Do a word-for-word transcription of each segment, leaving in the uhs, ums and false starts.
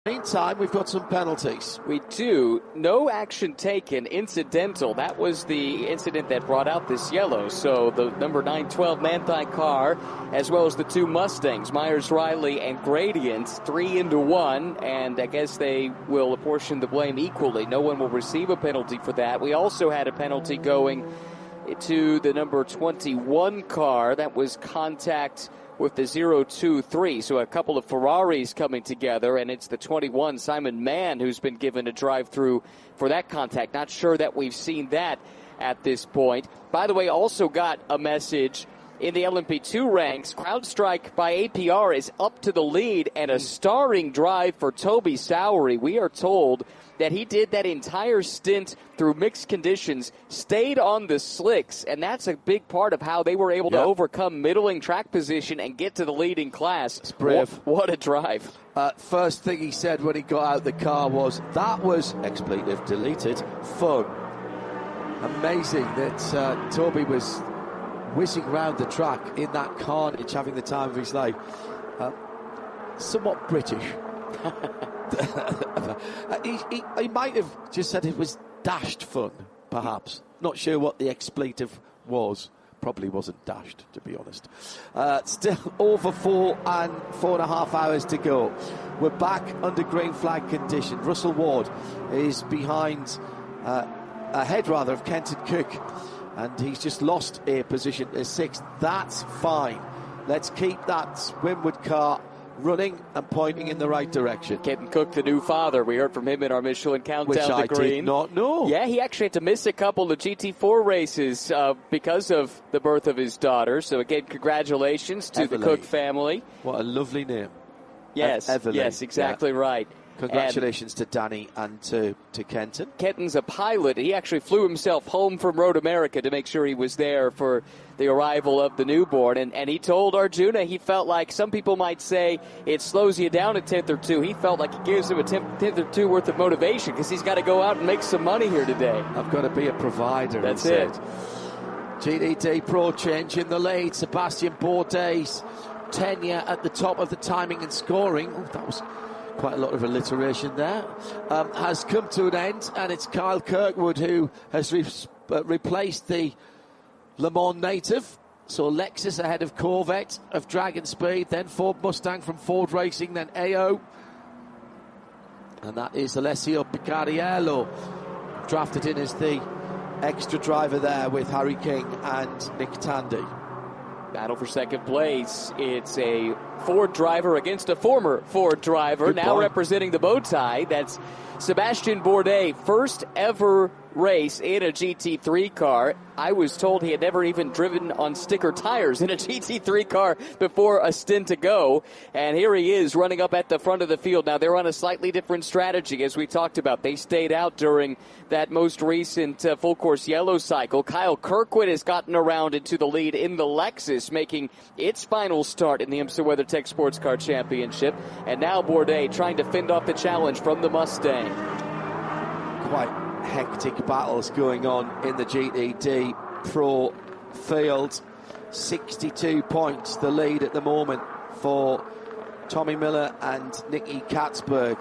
Meantime, we've got some penalties. We do. No action taken, incidental. That was the incident that brought out this yellow. So the number nine twelve Manthey car, as well as the two Mustangs, Myers-Riley and Gradient, three into one, and I guess they will apportion the blame equally. No one will receive a penalty for that. We also had a penalty going to the number twenty-one car. That was contact with the zero two three, so a couple of Ferraris coming together, and it's the twenty-one, Simon Mann, who's been given a drive-through for that contact. Not sure that we've seen that at this point. By the way, also got a message in the L M P two ranks. CrowdStrike by A P R is up to the lead, and a starring drive for Toby Sowery. We are told that he did that entire stint through mixed conditions, stayed on the slicks, and that's a big part of how they were able yep. to overcome middling track position and get to the leading class. It's brave. What, what a drive. Uh, first thing he said when he got out the car was, that was, expletive deleted, fun. Amazing that uh, Toby was whizzing around the track in that carnage, having the time of his life. Uh, somewhat British. he, he, he might have just said it was dashed fun, perhaps. Not sure what the expletive was. Probably wasn't dashed, to be honest. Uh, still over four and four and a half hours to go. We're back under green flag condition. Russell Ward is behind, uh, ahead rather, of Kenton Cook, and he's just lost a position as sixth. That's fine. Let's keep that Winward car running and pointing in the right direction. Kenton Cook, the new father. We heard from him in our Michelin Countdown Which to I Green. did not know. Yeah, he actually had to miss a couple of G T four races uh, because of the birth of his daughter. So again, congratulations to Everly. the Cook family. What a lovely name. Yes, Everly. yes, exactly yeah. right. Congratulations and to Danny and to, to Kenton. Kenton's a pilot. He actually flew himself home from Road America to make sure he was there for the arrival of the newborn. And, and he told Arjuna he felt like some people might say it slows you down a tenth or two. He felt like it gives him a tenth, tenth or two worth of motivation because he's got to go out and make some money here today. I've got to be a provider. That's it. G T D Pro change in the lead. Sebastian Bourdais tenure at the top of the timing and scoring. Oh, that was quite a lot of alliteration there. Um, has come to an end, and it's Kyle Kirkwood who has re- uh, replaced the Le Mans native. So Lexus ahead of Corvette, of Dragon Speed, then Ford Mustang from Ford Racing, then A O. And that is Alessio Picariello, drafted in as the extra driver there with Harry King and Nick Tandy. Battle for second place. It's a Ford driver against a former Ford driver. Good now point. Representing the bow tie. That's Sebastian Bourdais, first ever race in a G T three car. I was told he had never even driven on sticker tires in a G T three car before a stint ago. And here he is running up at the front of the field. Now they're on a slightly different strategy, as we talked about. They stayed out during that most recent uh, full course yellow cycle. Kyle Kirkwood has gotten around into the lead in the Lexus, making its final start in the IMSA WeatherTech Sports Car Championship. And now Bourdais trying to fend off the challenge from the Mustang. Quite hectic battles going on in the G T D Pro field. sixty-two points the lead at the moment for Tommy Miller and Nicky Katzberg.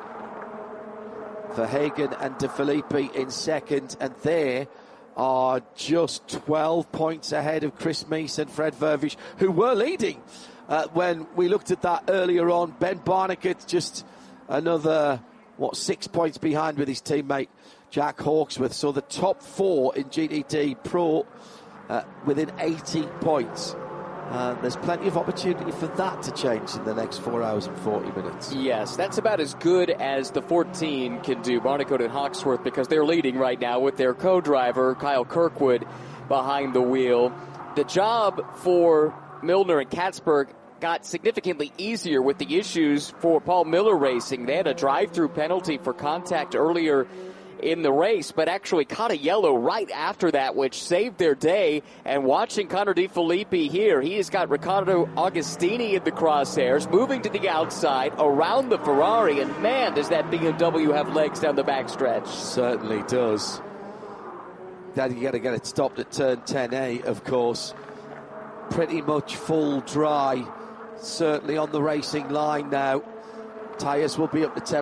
Verhagen and De Filippi in second, and they are just twelve points ahead of Chris Meese and Fred Vervish, who were leading uh, when we looked at that earlier on. Ben Barnicat just another, what, six points behind with his teammate Jack Hawksworth. So the top four in G T D Pro uh, within eighty points. Uh, there's plenty of opportunity for that to change in the next four hours and forty minutes. Yes, that's about as good as the fourteen can do, Barnicoat and Hawksworth, because they're leading right now with their co-driver, Kyle Kirkwood, behind the wheel. The job for Milner and Katzberg got significantly easier with the issues for Paul Miller Racing. They had a drive-through penalty for contact earlier in the race, but actually caught a yellow right after that, which saved their day. And watching Connor De Filippi here, he has got Riccardo Agostini in the crosshairs, moving to the outside around the Ferrari, and man, does that B M W have legs down the backstretch. Certainly does. Then you got to get it stopped at turn ten A, of course. Pretty much full dry, certainly on the racing line now. Tyres will be up to ten